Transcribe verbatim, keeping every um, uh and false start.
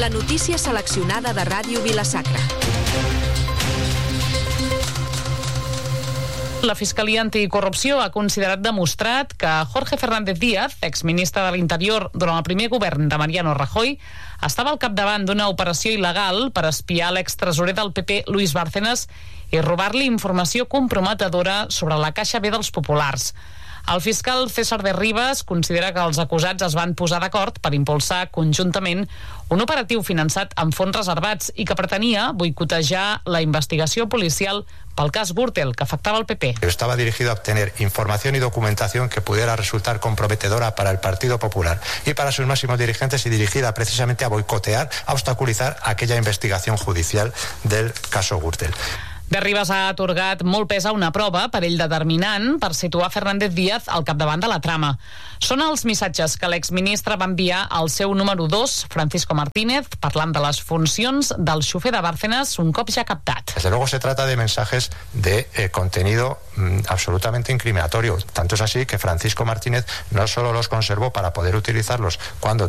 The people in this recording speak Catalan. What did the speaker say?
la notícia seleccionada de Ràdio Vila-sacra. La Fiscalia Anticorrupció ha considerat demostrat que Jorge Fernández Díaz, exministre de l'Interior durant el primer govern de Mariano Rajoy, estava al capdavant d'una operació il·legal per espiar l'extresorer del P P, Luis Bárcenas, i robar-li informació comprometedora sobre la Caixa B dels populars. El fiscal César de Rivas considera que els acusats es van posar d'acord per impulsar conjuntament un operatiu finançat amb fons reservats i que pretenia boicotejar la investigació policial pel cas Gürtel, que afectava el P P. Estaba dirigido a obtener información y documentación que pudiera resultar comprometedora para el Partido Popular y para sus máximos dirigentes y dirigida precisamente a boicotear, a obstaculizar aquella investigación judicial del caso Gürtel. De Rivas ha atorgat molt pes a una prova, per ell determinant, per situar Fernández Díaz al capdavant de la trama. Són els missatges que l'exministre va enviar al seu número dos, Francisco Martínez, parlant de les funcions del xofer de Bárcenas un cop ja captat. Desde luego se trata de mensajes de eh, contenido mm, absolutamente incriminatorio. Tanto es así que Francisco Martínez no solo los conservó para poder utilizarlos cuando